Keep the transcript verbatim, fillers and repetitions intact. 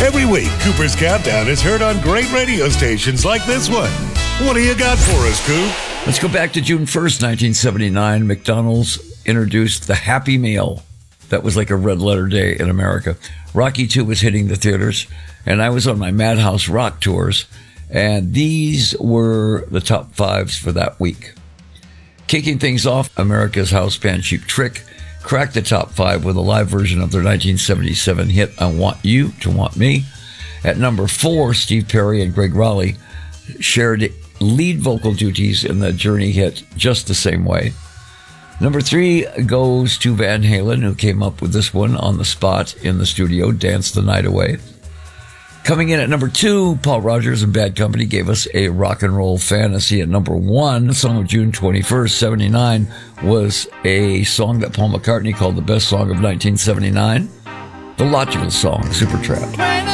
Every week, Cooper's Countdown is heard on great radio stations like this one. What do you got for us, Coop? Let's go back to June first, nineteen seventy-nine. McDonald's introduced the Happy Meal. That was like a red letter day in America. Rocky two was hitting the theaters, and I was on my Madhouse Rock tours, and these were the top fives for that week. Kicking things off, America's house band Cheap Trick cracked the top five with a live version of their nineteen seventy-seven hit, I Want You to Want Me. At number four, Steve Perry and Greg Raleigh shared lead vocal duties in the Journey hit Just the Same Way. Number three goes to Van Halen, who came up with this one on the spot in the studio, Dance the Night Away. Coming in at number two, Paul Rogers and Bad Company gave us a rock and roll fantasy. At number one, the song of June twenty-first, seventy-nine, was a song that Paul McCartney called the best song of nineteen seventy-nine, the Logical Song, Supertramp.